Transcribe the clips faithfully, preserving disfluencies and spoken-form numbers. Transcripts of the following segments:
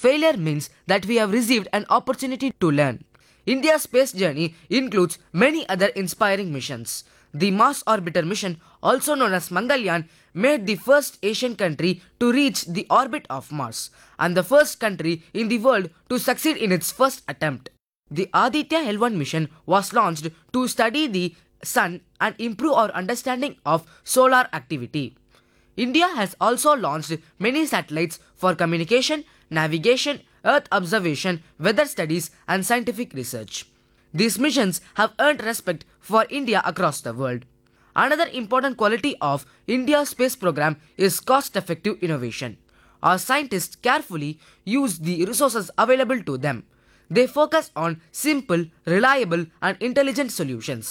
Failure means that we have received an opportunity to learn. India's space journey includes many other inspiring missions. The Mars Orbiter mission, also known as Mangalyaan, made the first Asian country to reach the orbit of Mars and the first country in the world to succeed in its first attempt. The Aditya L one mission was launched to study the sun and improve our understanding of solar activity. India has also launched many satellites for communication, navigation, Earth observation, weather studies, and scientific research. These missions have earned respect for India across the world. Another important quality of India's space program is cost-effective innovation. Our scientists carefully use the resources available to them. They focus on simple, reliable, and intelligent solutions.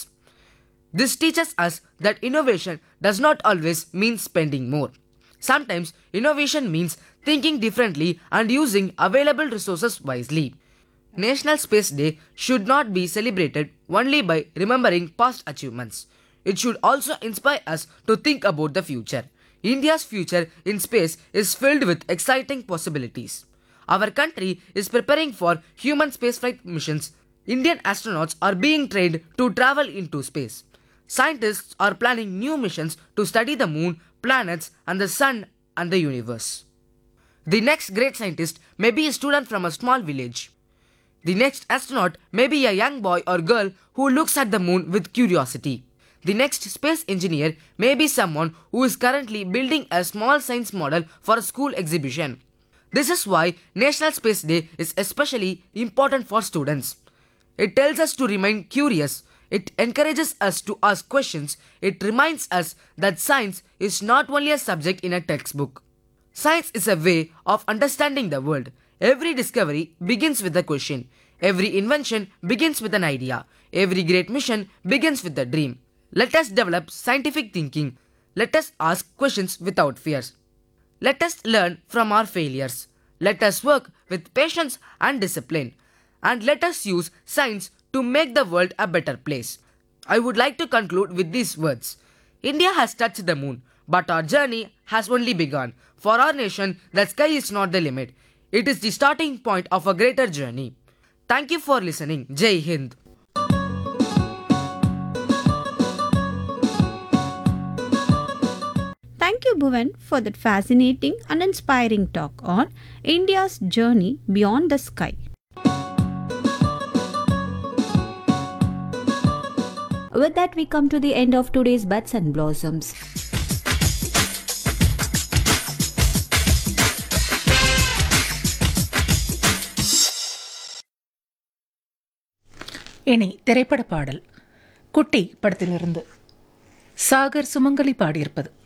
This teaches us that innovation does not always mean spending more. Sometimes innovation means thinking differently and using available resources wisely. National Space Day should not be celebrated only by remembering past achievements. It should also inspire us to think about the future. India's future in space is filled with exciting possibilities. Our country is preparing for human spaceflight missions. Indian astronauts are being trained to travel into space. Scientists are planning new missions to study the moon, planets, and the sun and the universe. The next great scientist may be a student from a small village. The next astronaut may be a young boy or girl who looks at the moon with curiosity. The next space engineer may be someone who is currently building a small science model for a school exhibition. This is why National Space Day is especially important for students. It tells us to remain curious. It encourages us to ask questions. It reminds us that science is not only a subject in a textbook. Science is a way of understanding the world. Every discovery begins with a question. Every invention begins with an idea. Every great mission begins with a dream. Let us develop scientific thinking. Let us ask questions without fears. Let us learn from our failures. Let us work with patience and discipline. And let us use science to make the world a better place. I would like to conclude with these words. India has touched the moon, but our journey has only begun. For our nation, the sky is not the limit. It is the starting point of a greater journey. Thank you for listening. Jai Hind. Thank you, Bhuvan, for that fascinating and inspiring talk on India's journey beyond the sky. With that, we come to the end of today's Buds and Blossoms. இனி திரைப்பட பாடல் குட்டி படத்திலிருந்து சாகர் சுமங்கலி பாடியிருப்பது.